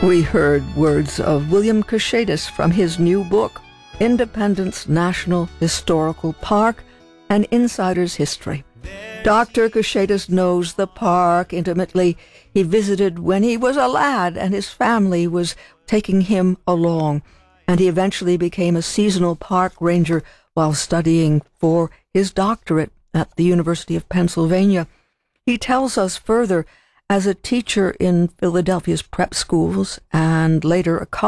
We heard words of William Cushedis from his new book, Independence National Historical Park, An Insider's History. Dr. Cushedis knows the park intimately. He visited when he was a lad, and his family was taking him along, and he eventually became a seasonal park ranger while studying for his doctorate at the University of Pennsylvania. He tells us further, as a teacher in Philadelphia's prep schools and later a college